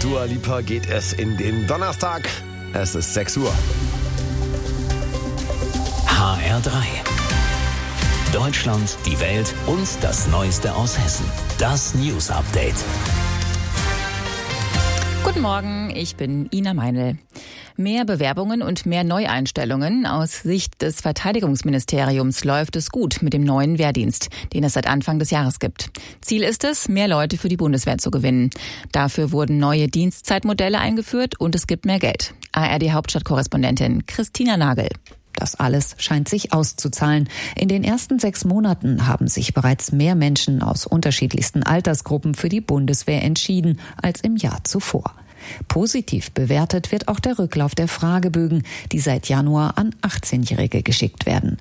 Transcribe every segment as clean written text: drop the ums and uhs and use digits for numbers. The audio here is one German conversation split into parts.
Dua Lipa geht es in den Donnerstag. Es ist 6 Uhr. HR3. Deutschland, die Welt und das Neueste aus Hessen. Das News Update. Guten Morgen, ich bin Ina Meinl. Mehr Bewerbungen und mehr Neueinstellungen. Aus Sicht des Verteidigungsministeriums läuft es gut mit dem neuen Wehrdienst, den es seit Anfang des Jahres gibt. Ziel ist es, mehr Leute für die Bundeswehr zu gewinnen. Dafür wurden neue Dienstzeitmodelle eingeführt und es gibt mehr Geld. ARD-Hauptstadtkorrespondentin Christina Nagel. Das alles scheint sich auszuzahlen. In den ersten 6 Monaten haben sich bereits mehr Menschen aus unterschiedlichsten Altersgruppen für die Bundeswehr entschieden als im Jahr zuvor. Positiv bewertet wird auch der Rücklauf der Fragebögen, die seit Januar an 18-Jährige geschickt werden.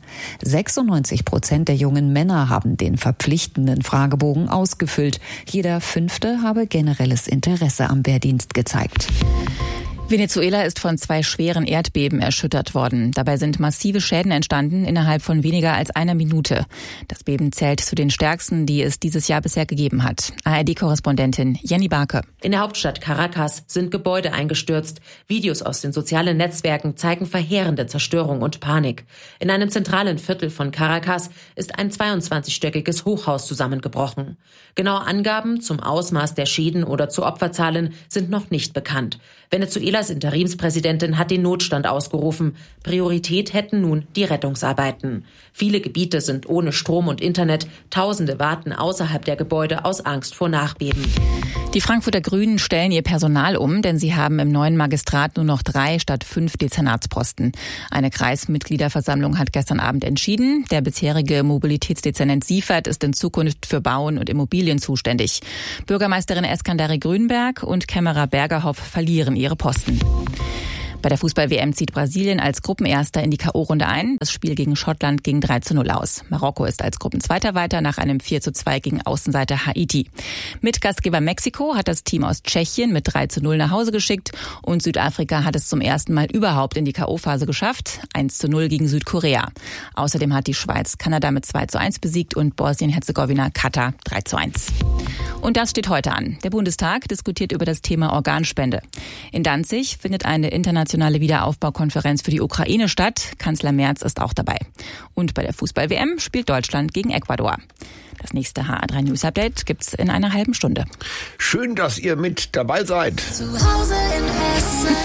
96% der jungen Männer haben den verpflichtenden Fragebogen ausgefüllt. Jeder 5. habe generelles Interesse am Wehrdienst gezeigt. Venezuela ist von 2 schweren Erdbeben erschüttert worden. Dabei sind massive Schäden entstanden innerhalb von weniger als einer Minute. Das Beben zählt zu den stärksten, die es dieses Jahr bisher gegeben hat. ARD-Korrespondentin Jenny Barke. In der Hauptstadt Caracas sind Gebäude eingestürzt. Videos aus den sozialen Netzwerken zeigen verheerende Zerstörung und Panik. In einem zentralen Viertel von Caracas ist ein 22-stöckiges Hochhaus zusammengebrochen. Genaue Angaben zum Ausmaß der Schäden oder zu Opferzahlen sind noch nicht bekannt. Venezuelas Interimspräsidentin hat den Notstand ausgerufen. Priorität hätten nun die Rettungsarbeiten. Viele Gebiete sind ohne Strom und Internet. Tausende warten außerhalb der Gebäude aus Angst vor Nachbeben. Die Frankfurter Grünen stellen ihr Personal um, denn sie haben im neuen Magistrat nur noch 3 statt 5 Dezernatsposten. Eine Kreismitgliederversammlung hat gestern Abend entschieden. Der bisherige Mobilitätsdezernent Siefert ist in Zukunft für Bauen und Immobilien zuständig. Bürgermeisterin Eskandari Grünberg und Kämmerer Bergerhoff verlieren ihre Posten. Bei der Fußball-WM zieht Brasilien als Gruppenerster in die K.O.-Runde ein. Das Spiel gegen Schottland ging 3:0 aus. Marokko ist als Gruppenzweiter weiter nach einem 4:2 gegen Außenseiter Haiti. Mit Gastgeber Mexiko hat das Team aus Tschechien mit 3:0 nach Hause geschickt und Südafrika hat es zum ersten Mal überhaupt in die K.O.-Phase geschafft. 1:0 gegen Südkorea. Außerdem hat die Schweiz Kanada mit 2:1 besiegt und Bosnien-Herzegowina Katar 3:1. Und das steht heute an. Der Bundestag diskutiert über das Thema Organspende. In Danzig findet eine internationale Wiederaufbaukonferenz für die Ukraine statt. Kanzler Merz ist auch dabei. Und bei der Fußball-WM spielt Deutschland gegen Ecuador. Das nächste HR3 News Update gibt's in einer halben Stunde. Schön, dass ihr mit dabei seid. Zu Hause in Hessen.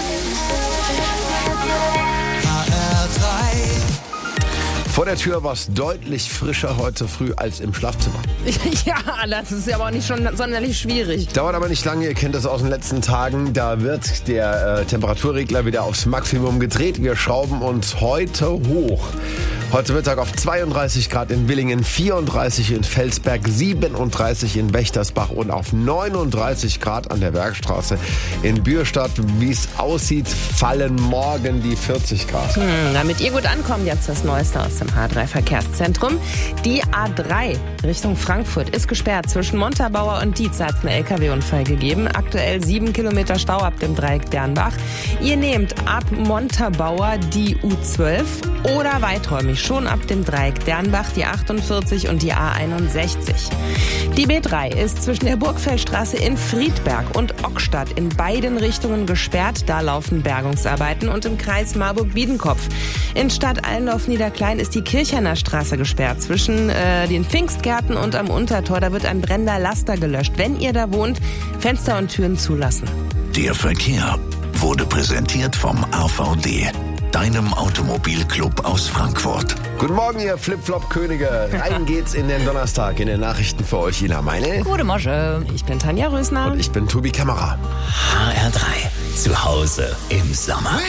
Vor der Tür war es deutlich frischer heute früh als im Schlafzimmer. Ja, das ist ja aber auch nicht schon sonderlich schwierig. Dauert aber nicht lange, ihr kennt das aus den letzten Tagen. Da wird der Temperaturregler wieder aufs Maximum gedreht. Wir schrauben uns heute hoch. Heute Mittag auf 32 Grad in Willingen, 34 in Felsberg, 37 in Wächtersbach und auf 39 Grad an der Bergstraße in Bürstadt. Wie es aussieht, fallen morgen die 40 Grad. Damit ihr gut ankommt, jetzt das Neueste aus dem H3-Verkehrszentrum. Die A3 Richtung Frankfurt ist gesperrt. Zwischen Montabaur und Dietz hat es einen LKW-Unfall gegeben. Aktuell 7 Kilometer Stau ab dem Dreieck Dernbach. Ihr nehmt ab Montabaur die U12 oder weiträumig schon ab dem Dreieck Dernbach die 48 und die A61. Die B3 ist zwischen der Burgfeldstraße in Friedberg und Ockstadt in beiden Richtungen gesperrt. Da laufen Bergungsarbeiten und im Kreis Marburg-Biedenkopf. In Stadt Allendorf-Niederklein ist die Kirchheimer Straße gesperrt. Zwischen den Pfingstgärten und am Untertor, da wird ein brennender Laster gelöscht. Wenn ihr da wohnt, Fenster und Türen zulassen. Der Verkehr wurde präsentiert vom AVD, deinem Automobilclub aus Frankfurt. Guten Morgen, ihr Flip-Flop-Könige. Rein geht's in den Donnerstag. In den Nachrichten für euch, Ina Meinl. Gute Morgen. Ich bin Tanja Rösner. Und ich bin Tobi Kämmerer. HR3. Zu Hause im Sommer.